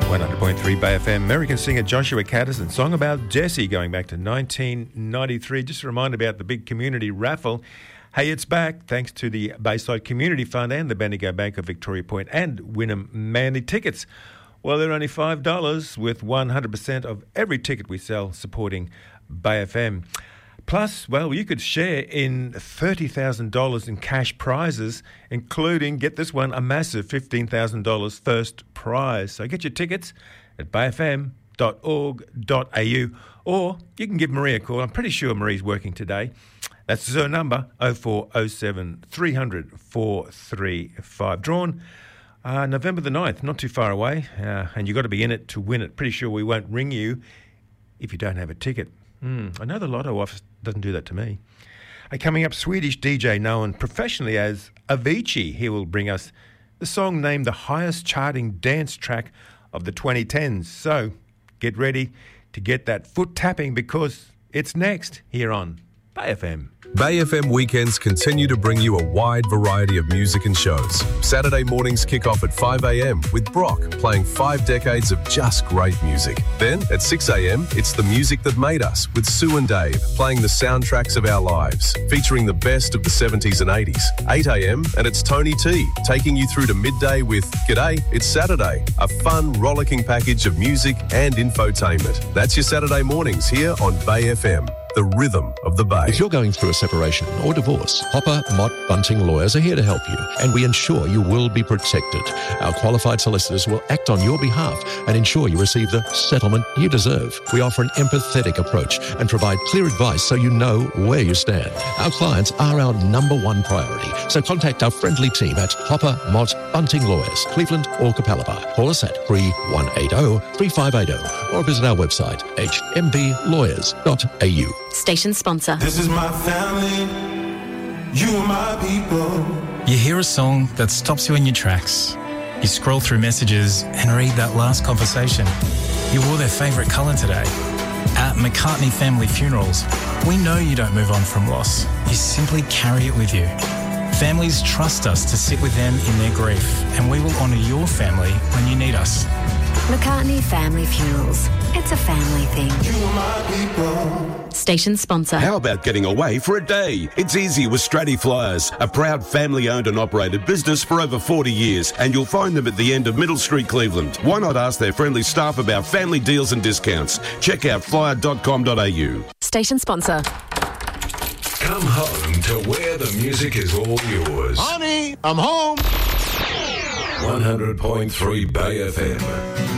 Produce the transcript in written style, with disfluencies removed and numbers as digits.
100.3 Bay FM. American singer Joshua Caddis and song about Jesse going back to 1993. Just a reminder about the big community raffle. Hey, it's back thanks to the Bayside Community Fund and the Bendigo Bank of Victoria Point and Wynnum Manly tickets. Well, they're only $5 with 100% of every ticket we sell supporting Bay FM. Plus, well, you could share in $30,000 in cash prizes, including, get this one, a massive $15,000 first prize. So get your tickets at bayfm.org.au, or you can give Marie a call. I'm pretty sure Marie's working today. That's her number, 0407 300 435. Drawn November the 9th, not too far away, and you've got to be in it to win it. Pretty sure we won't ring you if you don't have a ticket. I know the Lotto office doesn't do that to me. Coming up, Swedish DJ known professionally as Avicii. He will bring us the song named the highest charting dance track of the 2010s. So get ready to get that foot tapping because it's next here on Bay FM. Bay FM weekends continue to bring you a wide variety of music and shows. Saturday mornings kick off at 5 a.m. with Brock playing 5 decades of just great music. Then at 6 a.m, it's The Music That Made Us with Sue and Dave playing the soundtracks of our lives, featuring the best of the 70s and 80s. 8 a.m, and it's Tony T taking you through to midday with G'day, It's Saturday, a fun, rollicking package of music and infotainment. That's your Saturday mornings here on Bay FM. The rhythm of the Bay. If you're going through a separation or divorce, Hopper, Mott, Bunting Lawyers are here to help you, and we ensure you will be protected. Our qualified solicitors will act on your behalf and ensure you receive the settlement you deserve. We offer an empathetic approach and provide clear advice so you know where you stand. Our clients are our number one priority, so contact our friendly team at Hopper, Mott, Bunting Lawyers, Cleveland or Capalaba. Call us at 3180-3580 or visit our website, hmblawyers.au. Station sponsor. This is my family, you are my people. You hear a song that stops you in your tracks. You scroll through messages and read that last conversation. You wore their favourite colour today. At McCartney Family Funerals, we know you don't move on from loss. You simply carry it with you. Families trust us to sit with them in their grief, and we will honour your family when you need us. McCartney Family Funerals. It's a family thing. You are my people. Station sponsor. How about getting away for a day? It's easy with Stratty Flyers, a proud family-owned and operated business for over 40 years, and you'll find them at the end of Middle Street, Cleveland. Why not ask their friendly staff about family deals and discounts? Check out flyer.com.au. Station sponsor. Come home to where the music is all yours. Honey, I'm home. 100.3 Bay FM.